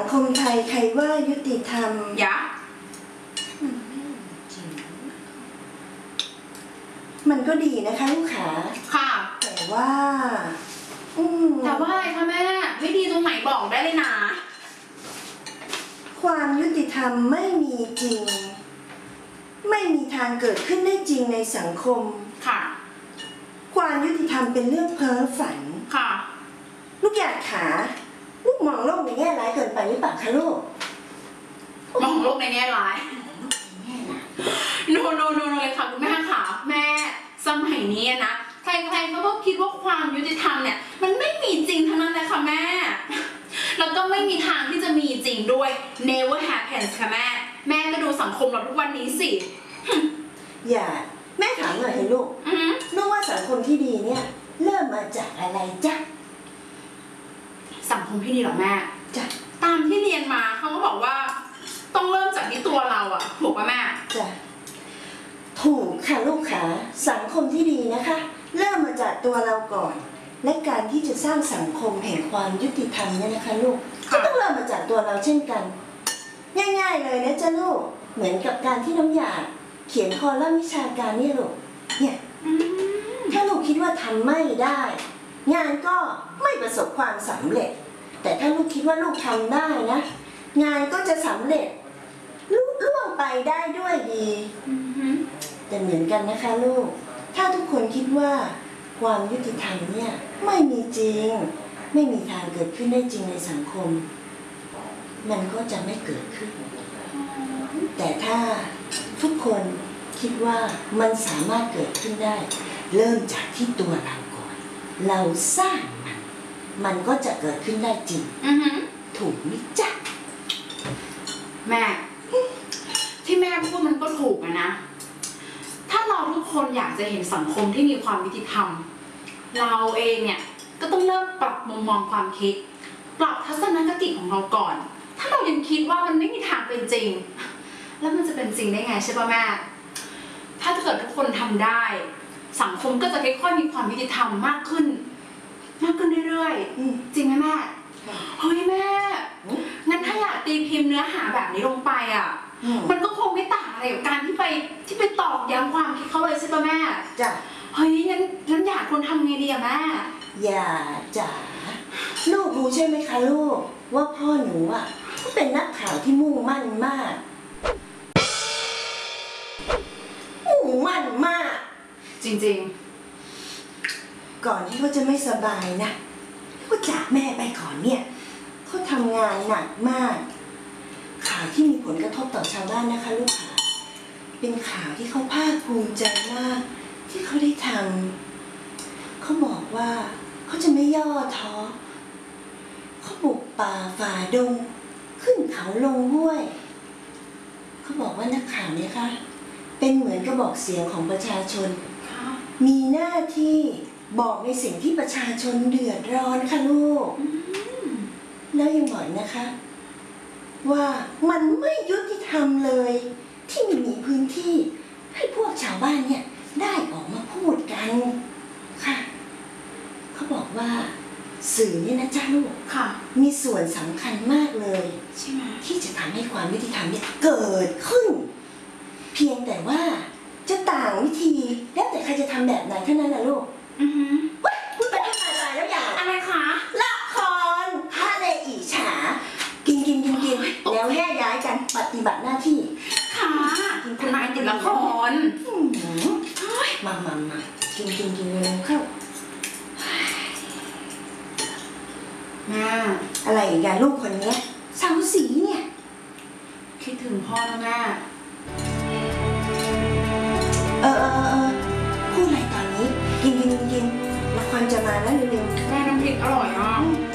คมไทยใครว่ายุติธรรมยะมันก็ดีนะคะลูกขาค่ะแต่ว่าอะไรคะแม่ไม่ดีตรงไหนบอกได้เลยนะความยุติธรรมไม่มีจริงไม่มีทางเกิดขึ้นได้จริงในสังคมค่ะความยุติธรรมเป็นเรื่องเพ้อฝันค่ะลูกอยากขาลูกมองโลกในแง่ร้ายเกินไปหรือเปล่าคะลูกมองโลกในแง่ร้ายโนเลยค่ะคุณแม่ค่ะแม่สมัยนี้นะใครๆเขาก็คิดว่าความยุติธรรมเนี่ยมันไม่มีจริงทั้งนั้นเลยค่ะแม่แล้วก็ไม่มีทางที่จะมีจริงด้วย never happens ค่ะแม่ก็ดูสังคมเราทุกวันนี้สิอย่าแม่ถามหน่อยเถอะลูกว่าสังคมที่ดีเนี่ยเริ่มมาจากอะไรจ๊ะสังคมที่ดีหรอแม่จ๊ะตามที่เรียนมาเขาก็บอกว่าต้องเริ่มจากที่ตัวเราอะถูกป่ะแม่จ๊ะถูกค่ะลูกขาสังคมที่ดีนะคะเริ่มมาจากตัวเราก่อนและการที่จะสร้างสังคมแห่งความยุติธรรมเนี่ยนะคะลูกก็ต้องเริ่มมาจากตัวเราเช่นกันง่ายๆเลยนะจ๊ะลูกเหมือนกับการที่น้องหยาดเขียนคอลัมน์วิชาการนี่ลูกเนี่ยถ้าลูกคิดว่าทำไม่ได้งานก็ไม่ประสบความสำเร็จแต่ถ้าลูกคิดว่าลูกทำได้นะงานก็จะสำเร็จล่วงไปได้ด้วยดีแต่เหมือนกันนะคะลูกถ้าทุกคนคิดว่าความยุติธรรมเนี่ยไม่มีจริงไม่มีทางเกิดขึ้นได้จริงในสังคมมันก็จะไม่เกิดขึ้นแต่ถ้าทุกคนคิดว่ามันสามารถเกิดขึ้นได้เริ่มจากที่ตัวเราก่อนเราสร้างมันก็จะเกิดขึ้นได้จริงถูกไหมจ๊ะแม่ที่แม่พูดมันก็ถูกนะถ้าเราทุกคนอยากจะเห็นสังคมที่มีความยุติธรรมเราเองเนี่ยก็ต้องเริ่มปรับมุมมองความคิดปรับทัศนคติของเราก่อนถ้าเรายังคิดว่ามันไม่มีทางเป็นจริงแล้วมันจะเป็นจริงได้ไงใช่ป่ะแม่ถ้าเกิดทุกคนทำได้สังคมก็จะค่อยๆมีความยุติธรรมมากขึ้นเรื่อยๆจริงไหมแม่เฮ้ยแม่งั้นถ้าอยากตีพิมพ์เนื้อหาแบบนี้ลงไปอ่ะมันก็คงไม่ต่างอะไรกับการที่ไปตอกย้ำความคิดเขาเลยใช่ป่ะแม่จ้ะเฮ้ยงั้นอยากคนทำไงดีอะแม่อย่าจ๋าลูกรู้ใช่ไหมคะลูกว่าพ่อหนูอ่ะเขาเป็นนักข่าวที่มุ่งมั่นมากจริงก่อนที่เขาจะไม่สบายนะก็จากแม่ไปก่อนเนี่ยเขาทำงานหนักมากข่าวที่มีผลกระทบต่อชาวบ้านนะคะลูกค้าเป็นข่าวที่เขาภาคภูมิใจมากที่เขาได้ทำเขาบอกว่าเขาจะไม่ย่อท้อเขาบุกป่าฝ่าดงขึ้นเขาลงห้วยเขาบอกว่านักข่าวเนี่ยค่ะเป็นเหมือนกระบอกเสียงของประชาชนมีหน้าที่บอกในสิ่งที่ประชาชนเดือดร้อนค่ะลูกแล้วยังบอกนะคะว่ามันไม่ยุติธรรมเลยที่ไม่มีพื้นที่ให้พวกชาวบ้านเนี่ยได้ออกมาพูดกันค่ะเขาบอกว่าสื่อเนี่ยนะจ้าลูกมีส่วนสำคัญมากเลยใช่ไหมที่จะทำให้ความยุติธรรมเนี่ยเกิดขึ้นเพียงแต่ว่าจะต่างวิธีแล้วแต่ใครจะทำแบบไหนเท่านั้นนะลูกว้ยพูดไปพูดมาตายแล้วอย่างอะไรคะละครทะเลอิจฉากินแล้วแยกย้ายกันปฏิบัติหน้าที่ค่ะคุณนายติดละครมากินเลยเข้าแม่อะไรอีกอย่างลูกคนนี้สาวสีเนี่ยคิดถึงพ่อนะแม่พูดอะไรตอนนี้กินละครจะมาแล้วเร็วแม่น้ำพริกอร่อยอ่ะ